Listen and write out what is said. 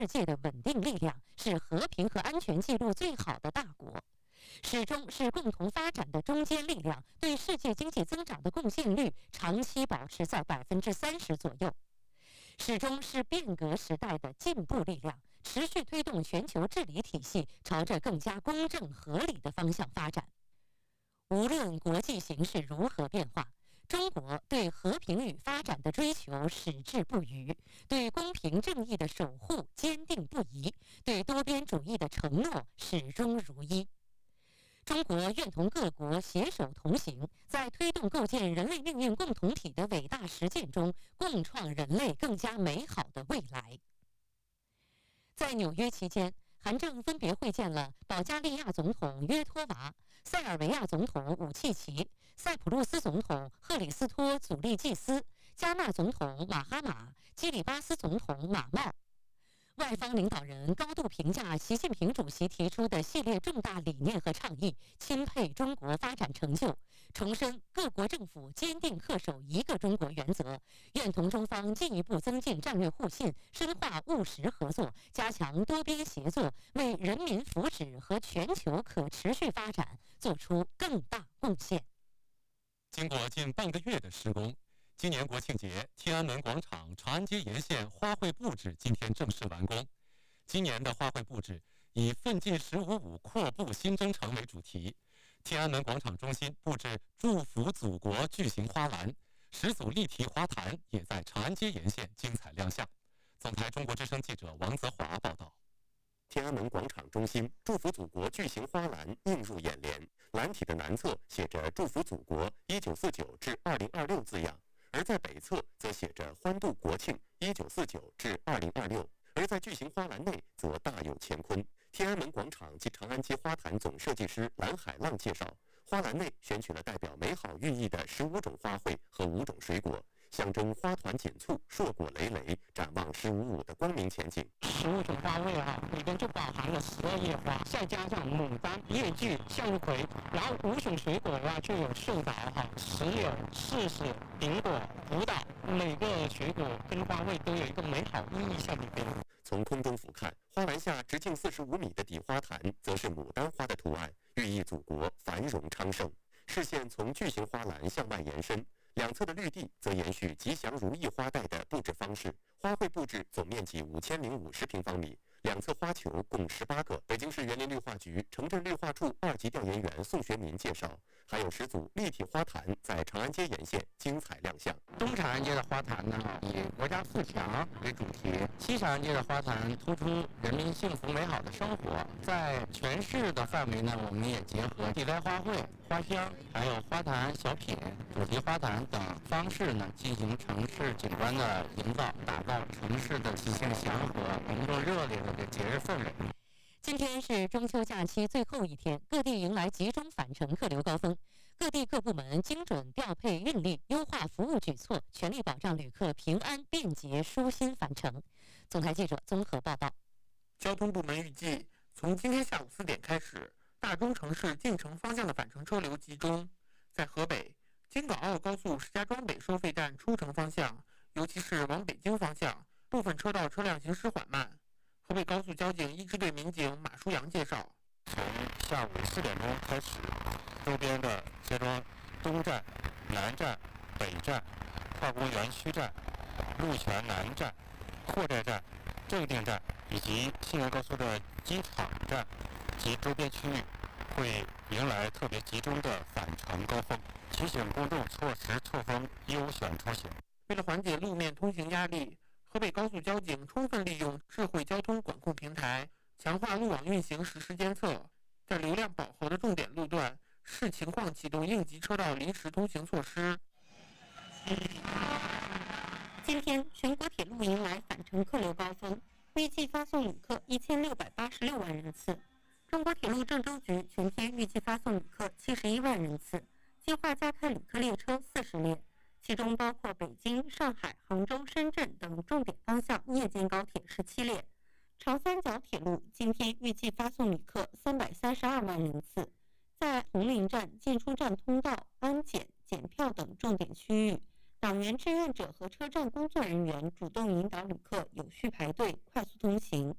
世界的稳定力量，是和平和安全记录最好的大国。始终是共同发展的中坚力量，对世界经济增长的贡献率长期保持在30%左右。始终是变革时代的进步力量，持续推动全球治理体系朝着更加公正合理的方向发展。无论国际形势如何变化，中国对和平与发展的追求矢志不渝，对公平正义的守护坚定不移，对多边主义的承诺始终如一。中国愿同各国携手同行，在推动构建人类命运共同体的伟大实践中，共创人类更加美好的未来。在纽约期间，韩正分别会见了保加利亚总统约托娃、塞尔维亚总统武契奇、塞浦路斯总统赫里斯托祖利季斯、加纳总统马哈马、基里巴斯总统马茂。外方领导人高度评价习近平主席提出的系列重大理念和倡议，钦佩中国发展成就，重申各国政府坚定恪守一个中国原则，愿同中方进一步增进战略互信，深化务实合作，加强多边协作，为人民福祉和全球可持续发展做出更大贡献。 经过近半个月的施工，今年国庆节，天安门广场、长安街沿线花卉布置今天正式完工。今年的花卉布置以“奋进15·5阔步新征程”为主题，天安门广场中心布置“祝福祖国”巨型花篮，10组立体花坛也在长安街沿线精彩亮相。总台中国之声记者王泽华报道。 天安门广场中心“祝福祖国”巨型花篮映入眼帘，篮体的南侧写着“祝福祖国1949至2026”字样。而在北侧则写着“欢度国庆1949至2026”，而在巨型花篮内则大有乾坤。天安门广场及长安街花坛总设计师蓝海浪介绍，花篮内选取了代表美好寓意的15种花卉和5种水果，象征花团锦簇、硕果累累，展望15·5的光明前景。 15种花卉里边就包含了12叶花，再加上牡丹、月季、向日葵，然后5种水果就有树枣、石榴、柿子、苹果、葡萄，每个水果跟花卉都有一个美好意义在里边。 从空中俯瞰，花篮下直径45米的底花坛，则是牡丹花的图案，寓意祖国繁荣昌盛。视线从巨型花篮向外延伸，两侧的绿地则延续吉祥如意花带的布置方式，花卉布置总面积5050平方米，两侧花球共18个。北京市园林绿化局城镇绿化处2级调研员宋学民介绍，还有10组立体花坛在长安街沿线精彩亮相。 东长安街的花坛呢，以国家富强为主题；西长安街的花坛突出人民幸福美好的生活。在全市的范围呢，我们也结合地栽花卉、花香，还有花坛小品、主题花坛等方式呢，进行城市景观的营造，打造城市的喜庆祥和、浓重热烈的节日氛围。 今天是中秋假期最后一天，各地迎来集中返程客流高峰。各地各部门精准调配运力，优化服务举措，全力保障旅客平安便捷舒心返程。总台记者综合报道。 交通部门预计，从今天下午4点开始，大中城市进城方向的返程车流集中。在河北，京港澳高速石家庄北收费站出城方向，尤其是往北京方向，部分车道车辆行驶缓慢。河北高速交警一支队民警马书阳介绍， 从下午4点钟开始，周边的石家庄东站、南站、北站、化工园区站、鹿泉南站、霍寨站、正定站以及信阳高速的机场站及周边区域会迎来特别集中的返程高峰，提醒公众错时错峰优选出行。 为了缓解路面通行压力，河北高速交警充分利用智慧交通管控平台，强化路网运行实时监测，在流量饱和的重点路段视情况启动应急车道临时通行措施。 今天全国铁路迎来返程客流高峰，预计发送旅客1686万人次。中国铁路郑州局全天预计发送旅客71万人次，计划加开旅客列车40列，其中包括北京、上海、杭州、深圳等重点方向夜间高铁17列。长三角铁路今天预计发送旅客332万人次，在红陵站、进出站通道、安检、检票等重点区域，党员志愿者和车站工作人员主动引导旅客有序排队、快速通行。